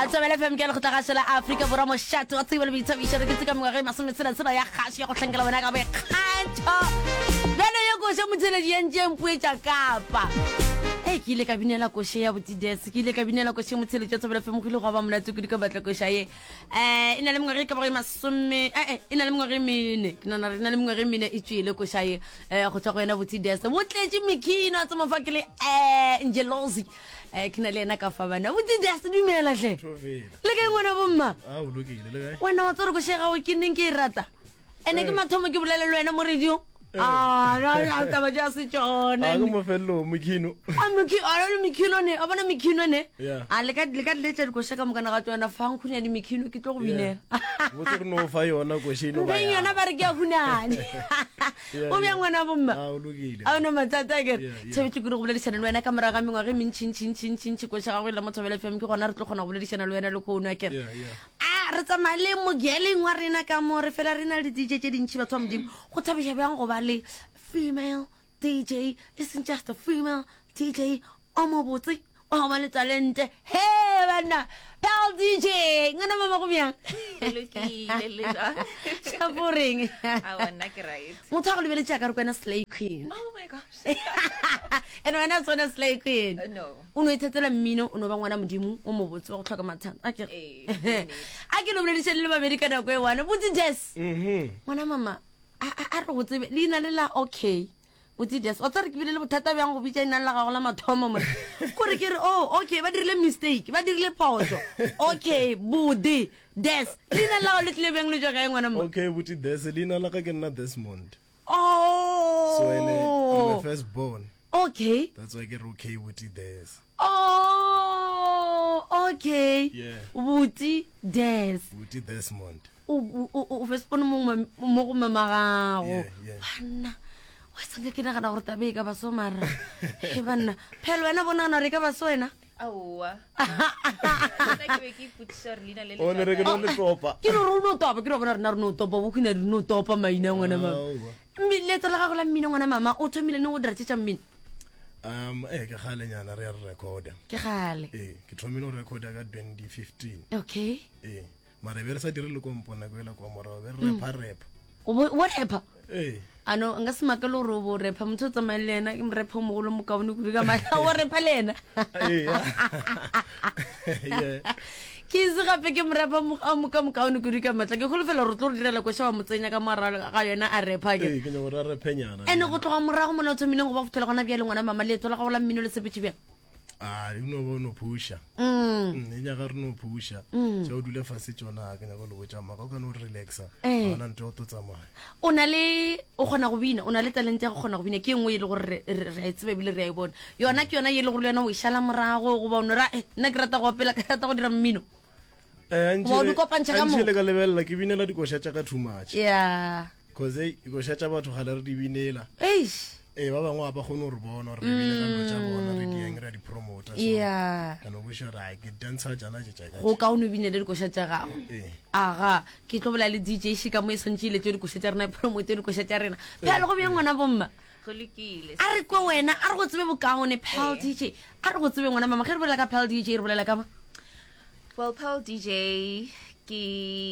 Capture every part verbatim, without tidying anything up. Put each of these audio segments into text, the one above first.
Atsabela F M ke le go tlagashela Africa Borwa mo shato wa tsibele bithabisha re ke tsika mo ga masome tsena tsena ya khashi ya go tlhankela wena ka be khanto bele yo go se motsele di ntse mpue tsa kapa eh ke ile ka binela ko she ya botidesi ke ile ka binela ko she motsele tsa tsabela F M go ile go ba mona tsuku di ka batla ko shaye eh ina le mngwe ka ba masome eh ina le mngwe mine ke nana re ina le mngwe mine e tswile ko shaye eh go tswa go ena botidesi motletse mikino tsa mafakele eh ngelozi eh kina le ena ka fa bana botidesi dumela hle le ke ngwana bomma ah o lokile le kae wena wa tsore go shega o ke neng ke rata ene ke mathomo ke bolele le wena mo radio ah la la taba ja se tsone a go mo fello mokino a mki a le mikino ne a bona mikino ne Yeah. a le ka le ka le tsa go shega mo kana ga tswana fa nkhunya di mikino ke tlo go binela mo tse no fa yona go shino ba ba yona ba re ke a hunane o bya ngwana bomma ah o lokile a no matsata ke Yeah, yeah. tshebe ke go bolela disana le wena ka mara ga mengwa ge mintšhin chin chin chin go shega go le mo tshabela F M ke gona re tlo gona go bolela disana le wena le go nwa ke yeah yeah ah re tsamale mo geleng wa rena ka mo re fela rena le D J tse dintsi ba tswa modimo go thabisha bjang go ba le female D J isn't just a female D J o mo botse o ba le talente he bana Pel D J ngana mama go bjang Lokile le ja. shaboring A wena ke right. motho a go lebele tsa ka re kwena slay queen Oh my gosh. ene wena tsona slay queen Uh, no. o no ithetela mmino o no ba ngwana modimo o mo botse wa go tlhoka mathata a ke Eh, a ke lo boledise le babedi ka nako e wana botse des mhm ngwana mama a a a re go tsebe leina le la okay botse des o tsare ke bile le bothata bjang go bitsa ina la gago la mathomo mo gore ke re oh okay ba dirile mistake ba dirile phoso okay budi des leina la go le tle bjang le ja ga ngwana mo okay buti des lina la ka ke nna Desmond oh so ene I'm the first born okay that's why ke re okay buti des oh okay Yeah. buti des buti Desmond o o o fespono mo mo go mamagago Yeah, yeah. bana wa tsanga ke nagana gore tabe ka ba so mara e bana phelo wena bona na re ka ba so wena aowa. Nna ke be ke ipotšiša gore leina le le o ne re ke jang. no le topa ke re ro no topa ke re bona re na re no topa bo khina re no topa maina ngwana mama Aowa. mmile tla ga go la mmino ngwana mama o thomile ne go dira tsa mmino um eh ke gale nyana re re recorda ke gale eh ke thomile go recorda ka twenty fifteen okay eh mara be re sa dire le kompona go ela kwa morago be re rap rap o bo- what happened eh ano nga se makalo ro bo repa motho tsamaya le ena ke mrepa mo go lo mo kaone kudu ka mala o repa le ena eh yeah ke se gape ke mrepa mo mo ka mo kaone kudu ka matla ke go le fela ro tlo direla go sha mo tsenya ka mara ga yona a repa ke eh ke no ra re penyana ene go tloga morago mona o thomileng go ba fotela gona bjale ngwana mama le tlola go la mmino le sepetse bjang ah you know no pusha mm ne nya ga re no pusha Mm. so o dule fa se tsona ke nya go lo botsa maka o ka no relaxa Eh. ana ntse o to tsamaya o na le o gona go bina o na le talente ya go gona go bina ke engwe e le gore re re- re a itsebe bile re a e bona yona ke yona ye le gore le yona o ishala morago go bona ra eh nna ke rata go apela ke rata go dira mmino eh Wa di kopantšha ka mo- le ka lebella ke binela dikosha tsa ka too much yeah cause eh dikosha tsa batho ga le re di binela eish eh ba bangwe ba kgone re bona re binela lo tsa bona re di eng re di promoter yeah kana bo sha ra ke dancer jana tsa ka go ka o no binele dikoša tša gago eh aga ke tlo bola le D J shi ka mo e sontšile tšo dikoša tša rena promote dikoša tša rena phela go bjang ngwana bomma Go lokile. a re kwe wena a re go tsebe bokaone Pel Eh. D J a re go tsebe ngwana mama ge re bolela ka Pel D J re bolela ka ma Well, Pearl D J ke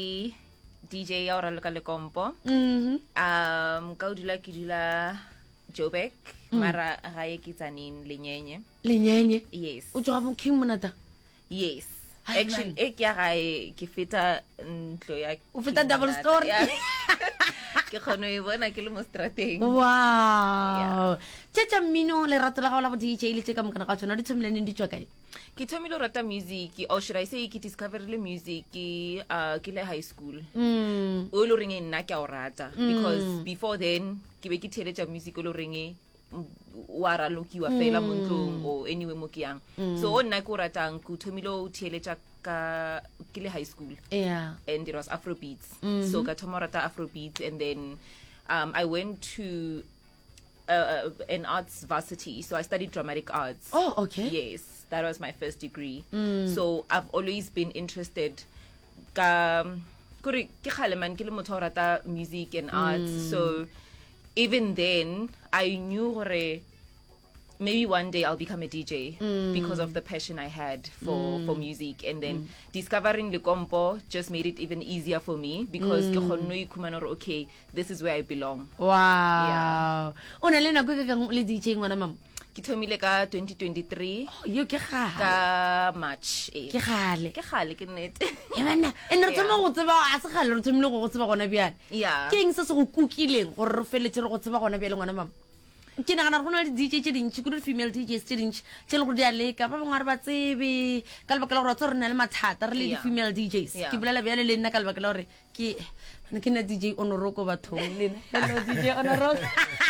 D J ya o raloka le kompo. mhm Um ka o dula ke dula Joburg, mara ga ye ke tsaneng lenyenye. lenyenye Yes. o tswa mo king monata Yes. Hai, Actually, man. e ke ya gae ke feta ntlo ya. O feta double story. Yeah. Ke kgone e bona ke le mo strateng. wow tše tša mmino lerato la gago la bo D J le tše ka mokana ga tsona di thomile neng di tswa kae Ke thomile go rata music, or should I say ke discoverile music uh ke le high school. mm O lo reng nna ke a o rata because before then ke be ke theletša music o lo reng wa ralokiwa fela mo ntlong or anyway mo ke yang. So o nna ke o ratang ke thomile o theletša ka ke le high school. yeah And it was Afrobeats. So ka thoma rata Afrobeats, and then um, I went to uh, an arts varsity. So I studied dramatic arts. oh okay Yes, that was my first degree. So I've always been interested. Ka kore ke kgale man ke le motho o rata music and arts. So even then I knew gore maybe one day I'll become a D J mm. because of the passion I had for, mm. for music. And then mm. discovering the compo just made it even easier for me because mm. okay, this is where I belong. Wow. O na le nako ka le D J ngwana mama? Ke thomile ka twenty twenty-three. Oh, yo ke gale. Ka March. Ke gale. Ke gale ke nnete. E bana, e ne tsama go tseba a se gale re thomile go tseba gona bjana. Yeah. Ke eng se se go kukileng gore re feletse re go tseba gona bjale ngwana mama? Ke nagana re gona le D J tse dintsi kudu female D Js tse dintsi tse le go di a leka ba bangwe ba tsebe ka lebaka la gore tsore nna le mathata re le di female D Js ke bolela bjale le nna ka lebaka la gore ke ke na D J Onoroko bathong le nna hello D J Onoroko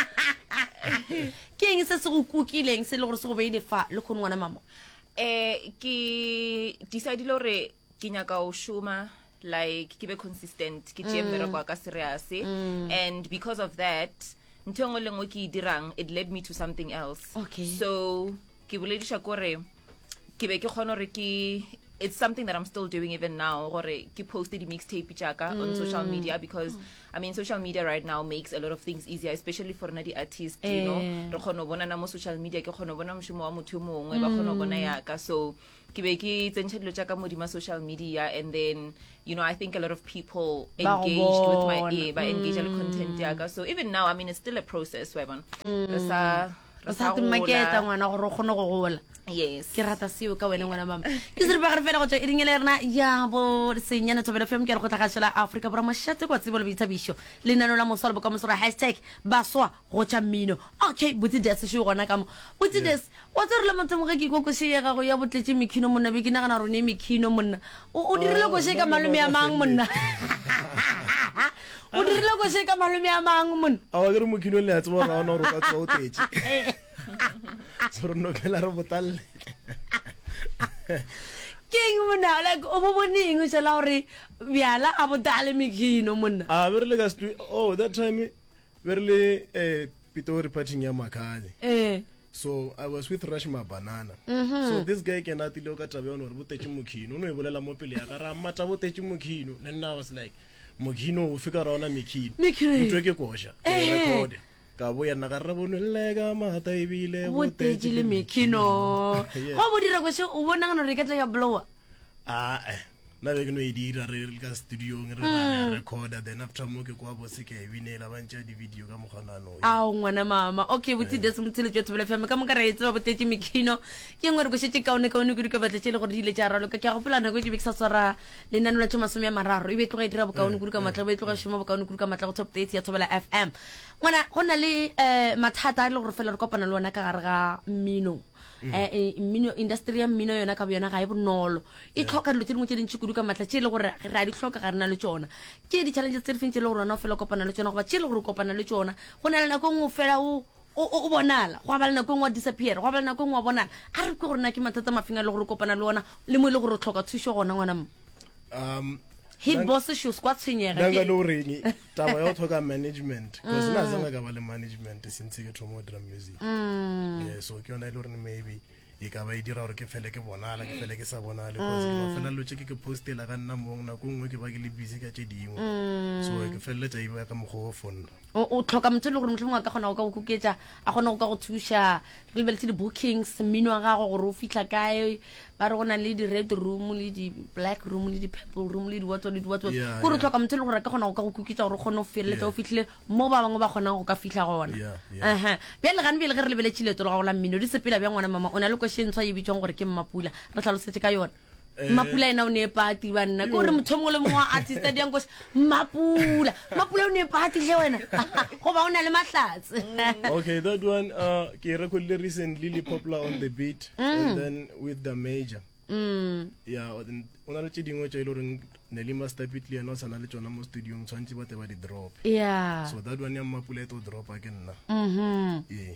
ke eng se se go kukileng se le gore se go beile fa le khone ngwana mama? Eh ke decide lo re ke nyaka o shuma like ke be consistent ke tšee mmereko ka serious and because of that ntho ngwe le ngwe ke dirang it led me to something else. Okay. So ke boledisha gore ke be ke kgona re ke it's something that I'm still doing even now gore ke posted the mixtape jaka mm. on social media because I mean social media right now makes a lot of things easier especially for nadi artists eh. you know re kgona bona na mo social media ke kgona bona moshumo wa motho mongwe ba kgona bona yaka so ke be ke tsentse dilo jaka mo di ma social media and then you know I think a lot of people engaged with my eh ba engage with content yaka so even now I mean it's still a process webon re sa re sa tmaketa ngwana gore o kgone go gola. Yes. Ke rata seo ka wena ngwana mama. Ke se re ba re fela go tswa iringele rena ya bo senyana tsobela fm ke re go tlhagashela Africa bra mashate kwa tsebo le boitshabisho le nano la mosolo ka mosora hashtag baswa go tša mmino. Okay buti des se gona ka mo buti des wa tsere le motho mo ge ke go go shega go ya botletse mikhino monna be ke nagana rone mikhino monna o dirile go shega malome ya mang monna o dirile go shega malome ya mang monna a wa re mokhino le a tswa ra ona ro ka tswa o tetse soro no ke la re botalle king monna like o bo boning o tsela hore byala a botale mikhino monna a be re le ka oh that time be re le eh Pitori partying ya Makhanye eh so I was with Rashma Banana mm-hmm. so this guy cannot lo ka tabe ona re botetse mokhino no e bolela mo pele ya ka ra mata botetse mokhino and I was like mokhino o fika ra ona mikhino ntwe ke kosha record ka bo ya na ga re bonelega mata ebile botetse le mikhino go bo dira go se o bona ngana re ka tla ya blower ah eh na be ke no e dira re ka studio re ra recorder then after mo ke kwa bo se ke binela ba ntse di video ka moganano a ngwana mama okay buti des motile tšwe tsobela fema ka mo ka re etsa botetse mikhino ke ngwe re go shetse kaone kaone ke di ka batla tšele gore di ile tša ralo ka ke go pulana go di beksa tsara le nano la tšoma some ya mararo e be tloga e dira bokaone go ka matla be tloga shoma bokaone go ka matla go top thirty ya tsobela F M ngwana go na le eh mathata le gore fela re kopana le ona ka gare ga mmino eh mmino industry ya mmino yona ka bona ga e bonolo e tlhoka dilo tse dingwe tse dintsi kudu ka matla tse le gore ra di tlhoka ga rena le tsona ke di challenges tse fintse le gore na fela kopana le tsona go ba tse le gore kopana le tsona go na le nako ngwe fela o o bonala go ba le nako ngwe disappear go ba le nako ngwe bonala a re ke gore na ke mathata mafinga le gore kopana le ona le mo le gore tlhoka thuso gona ngwana mo um hit boss shoes kwa tshenyega danga lo reng taba yo thoka management because na zanga ka ba le management since ke thomo drum music yeah so ke ona ile re maybe e ka ba e dira gore ke fele ke bonala ke fele ke sa bonala because ke fela lo tse ke postela ka nna mong na go ngwe ke ba ke le busy ka tše dingwe so ke fele tsa iba ka mogo phone o tlhoka motho le gore motlhomong ka gona go ka go kuketsa a gona go ka go thuša re lebeletse di bookings mmino wa gago gore o fitlha kae ba re gona le di red room le di black room le di purple room le di what le di what go re tlhoka motho le gore ka gona go ka go kuketsa gore o gone o feleletsa o fitlhile mo ba bangwe ba gona go ka fitlha gona aha bjale gane bjale ge re lebeletse leto le gago la mmino di sepela bja ngwana mama o na le kwešentshwa e bitswang gore ke mmapula re tlhalosetse ka yona mapula ena o ne party ba nna go re motho mongwe le mongwe wa artist a diang go mapula mapula o ne party le wena go ba o na le mahlatse okay that one uh ke recorded recently le popular on the beat and then with the major mm yeah ona le tse dingwe tse ile reng ne le master beat le no sana le tsona mo studio tshwantse ba te ba di drop yeah so that one ya mapula e to drop again na mhm yeah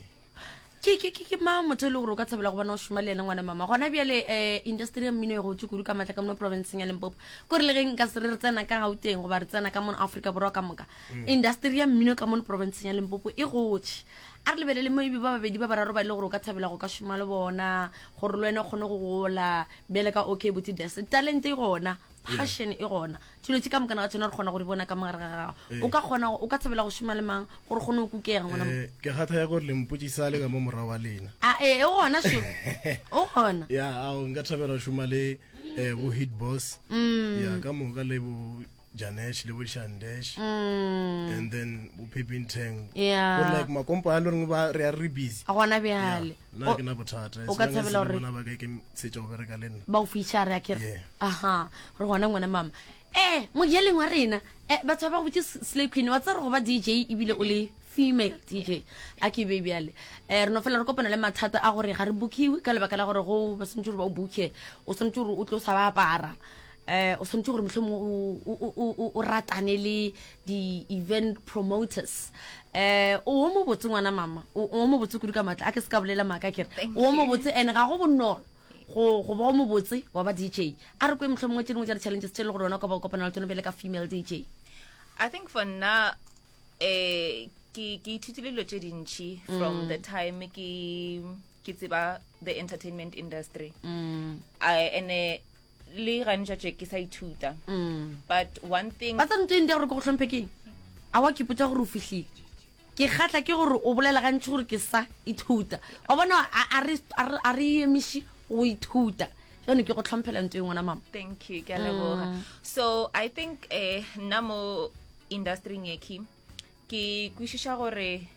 ke ke ke ma motho le gore o ka tsabela go bona o shuma le ena ngwana mama gona bjale eh industry ya mmino e go tšhukudu ka matla ka mo province ya Limpopo go re le geng ka se re tsena ka Gauteng go ba re tsena ka mo Africa borwa ka moka industry ya mmino ka mo province ya Limpopo e gotse a re lebelele maybe ba babedi ba bararo ba ile gore o ka thabela go ka šoma le bona gore le wena o kgone go gola bele ka okay buti des talent e gona passion e gona dilo tse ka mokana ga tsona re kgona go di bona ka mogare ga gago o ka kgona o ka thabela go šoma le mang gore kgone o kukega ngwana Eh, ke gata ya gore le mpotsisa le ka mo morago wa lena a e o gona sho o gona ya ao nka thabela go šoma le eh, bo hit boss ya ka moka le bo Janesh le bo Shandesh and then bo Pippin Tang Yeah. Gore like makompo a loreng ba re a re busy a gona bjale nna ke na bothata o ka thabela gore- bona ba ka ke setša go bereka le nna ba o feature ya kere Yeah. aha re gona ngwana mama eh mojeleng wa rena eh batho ba go botse Slay Queen wa tsare go ba D J ebile o le female D J a ke baby ale eh re no fela re kopana le mathata a gore ga re bookiwe ka lebaka la gore go ba sentse gore ba o booke o sentse gore o tlo sa ba apara eh o sentse gore mohlomong o o o o ratane le di event promoters eh o mo botse ngwana mama o o mo botse kudu ka matla a ke se ka bolela maka kere o mo botse ene ga go bonolo go go ba mo botse wa ba D J a re kwe mohlomong tse dingwe tsa challenges tse le gore ona ka ba kopana le tsone bele ka female D J I think for now eh ke ke ithutile dilo tse dintšhi from the time ke ke tseba the entertainment industry mm I ene le gantša tše ke sa ithuta mm but one thing ba tsantse ndi gore go tlhomphe keng a wa ke putsa gore o fihlile ke kgatla ke gore o bolela gantši gore ke sa ithuta wa bona a re a re emiši go ithuta jone ke go tlhomphela ntwe ngwana mama thank you ke a leboga so I think eh nna mo industry yeki ke kwišiša gore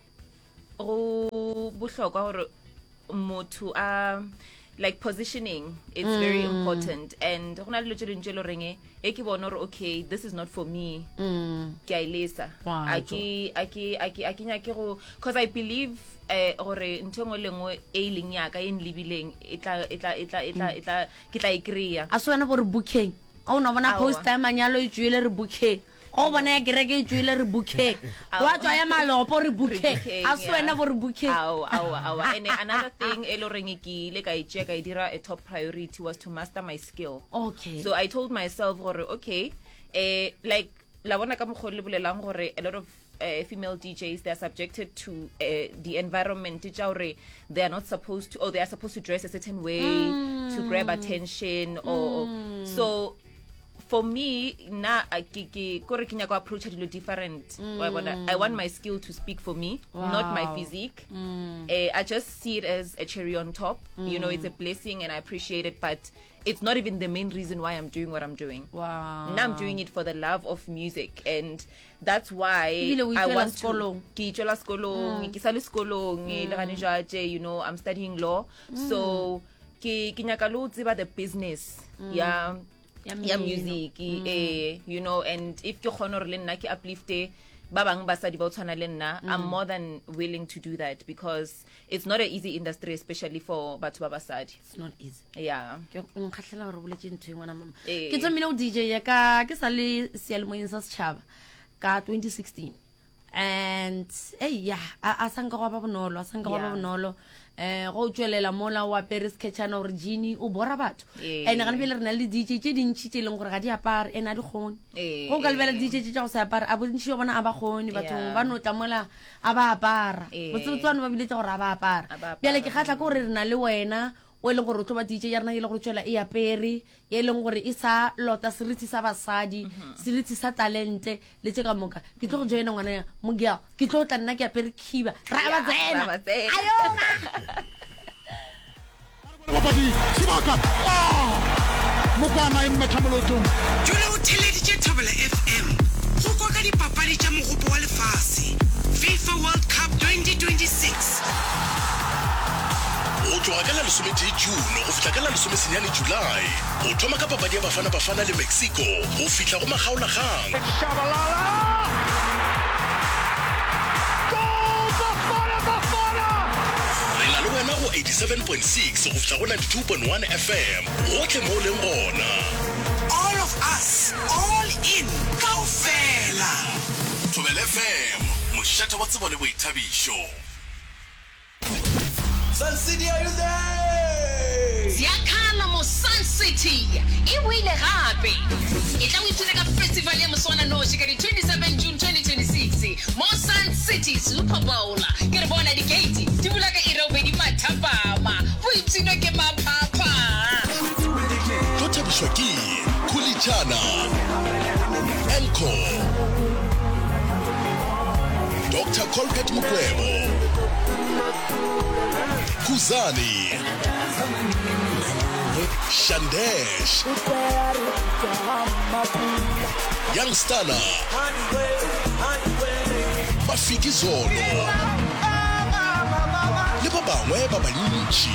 go bohlokwa gore motho a like positioning it's very important and go na le dilo tse dintše le reng e ke bona gore okay this is not for me mm ke a ilesa Wow, a ke a ke a ke a ke nyake go because I believe eh gore ntho engwe le engwe e ileng yaka e nlebileng e tla e tla e tla e tla e tla ke tla e kry-a a se wena gore booking a o na bona Aowa. poster ya manyalo e tswile re booking go bona ya kereke e tswile re booking wa tswa ya malopo re booking booking, a se wena yeah. gore booking Awa, awa, awa. And then another thing e lo reng ke ile ka itšea ka e dira a top priority was to master my skill okay so I told myself gore okay eh like la bona ka mogolo le bolelang gore a lot of uh, female D Js they are subjected to uh, the environment tša gore they are not supposed to or they are supposed to dress a certain way to grab attention or so for me na a ke ke kore ke nyaka approach dilo different wa bona I want my skill to speak for me not my Wow. physique eh I just see it as a cherry on top you know it's a blessing and I appreciate it but it's not even the main reason why I'm doing what I'm doing wow now I'm doing it for the love of music and that's why Ebile o I itšwela want sekolong. to ke itšwela sekolong ke sa le sekolong le gane jwatše you know I'm studying law so ke ke nyaka le go tseba the business ya Ya ya mmino. music eh you know and if ke kgone gore le nna ke uplifte ba bang basadi ba o tshwana le nna I'm more than willing to do that because it's not an easy industry especially for batho ba basadi it's not easy yeah ke nkgatlhela gore boletse ntho e ngwana mama Eh. ke tsamaile o D J ya ka ke sa le sealemoyeng sa setšhaba ka twenty sixteen and hey ya a a sanka go ba bonolo a sanka go ba Yeah. bonolo eh go tswelela mola wa Paris Ketchana or Genie o bora batho Eh. ene ga nbele re na le D J tse dintsi tse leng gore ga di apare ena di gone Eh, go ka lebela eh. D J tse tsa go sa apare a bontsi bona a ba gone batho Yeah. ba no tlamola a ba apara Eh. botsotswana ba bile tsa gore a ba apara A ba apara. bjale ke kgatla ko re re na le wena o e leng gore o tlo ba D J ya rena e le gore tswela e apere e leng gore e sa lota seriti sa basadi seriti sa talente le tse ka moka ke tlo go joina ngwana ya mogia ke tlo tla nna ke apere khiba ra ba tsena ra ba tsena. ayo Babadi, Sibaka. Ah! Mokwana e mmetha molotong. Jule o theleditše Thobela F M go kwa ka dipapadi tša mogopo wa lefase FIFA World Cup twenty twenty-six o tloga ka la lesometee June go fihla ka la lesomesenyane July o thoma ka papadi ya bafana bafana le Mexico go fihla go magaolagang Shabalala! Goal, Bafana, Bafana! re na le wena go eighty-seven point six go fihla go ninety-two point one F M gotlhe mo o leng gona all of us all in kaofela Thobela F M mošate wa tsebo le boithabišo Sun City, are you there? Ziakhala mo Sun City e buile gape e tla go ithuta ka festival ya moswana noši ka di twenty-seven June twenty twenty-six Boys mo Sun City Super Bowl ke re bona di gate di bula ka irobe di mathapama boitsino ke mapapa go thabiswa ke Khulitshana Elko Doctor Colgate Mokwebo Kuzani Shandesh Youngstana Bafiki Zolo le ba bangwe ba bantši.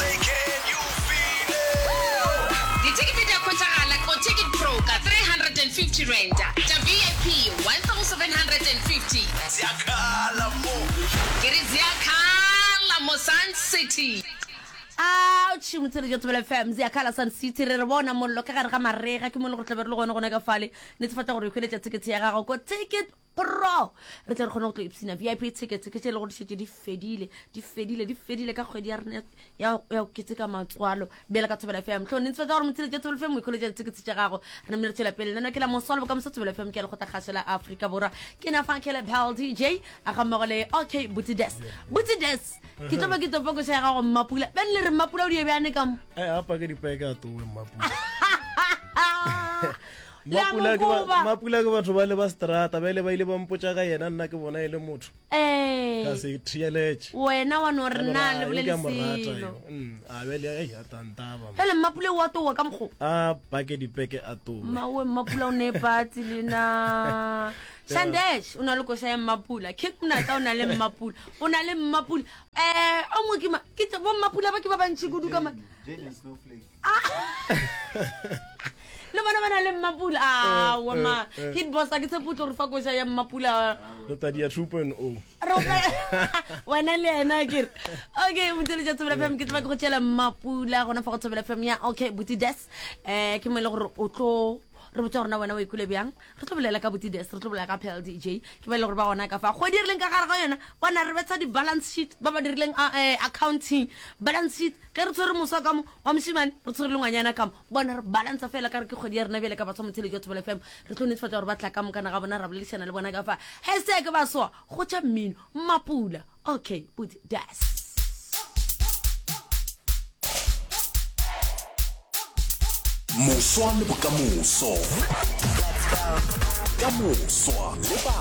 Ticket ya kontagala ko Ticket Pro ka three hundred fifty rand, ta V I P one thousand seven hundred fifty. Ziyakhala mo. Ke ziyakhala mo Sun City. Ouch, motsele jo tobela F M Ziyakhala Sun City re re bona mollo ka gare ga marega ke mollo go tlabere le gone gone ka fale netefatsa gore o kgweletsa ticket ya gago ko Ticket Pro re tla re gone go tlo ipsina V I P ticket ke tse le go ditšhe di fedile di fedile di fedile ka kgwedi ya rena ya ya o ketse ka matswalo bela ka tobela F M tlo netefatsa gore motsele jo tobela F M o kgweletsa ticket tsa gago re mmele tsela pele nna ke la mosolo ka motse tobela F M ke le go ta khasela Africa bora ke na fa kele Bell D J a ga mogole okay Buti Des Buti Des ke toba ke topa go se gago mapula ben le re mapula o di bjane ka mo eh apa ke dipeka towe mapula La mapula ke ba- Mokoba. mapula ke batho ba le ba strata ba ile ba ile ba mpotsa ka yena nna ke bona ile motho eh ka se thieletse wena wa no re na le Ke a mo rata bolelesilo yo. Mm, a bele ai atantaba hele mapula wa to wa ka mkgo a ba ke dipeke a towe mawe mapula o ne patsi lena Shandesh una le ko sa mapula ke kuna ta una le mapula una le mapula eh o mo ke ma ke tse bo mapula ba ke ba bantshi kudu ka ma le bana bana le mapula ah wa ma hit boss a ke tse putlo re fa ko sa ya mapula Dota dia two point oh roba wena le ena ke okay motse ja tsobela fam ke tla go tshela mapula gona fa go tsobela fam ya okay Buti Des eh ke mo le gore o tlo re botsa rona wena o ikule byang re tlo bolela ka Buti Des re tlo bolela ka Pel D J ke ba le gore ba gona ka fa go dirileng ka gare ga yona bona re betsa di balance sheet ba ba dirileng ah, eh, accounting balance sheet ke re tsore mosa ka mo wa mosimane re tsore lengwanyana ka mo bona re balance fela ka re ke kgwedi ya rena bele ka batho motsele jo tsobela fam re tlo netefatsa gore ba tla ka mo kana ga bona ra bolelisana le bona ka fa hashtag ba so go tša mmino mapula okay Buti Des Moswa le bokamoso. Ka moswa le ba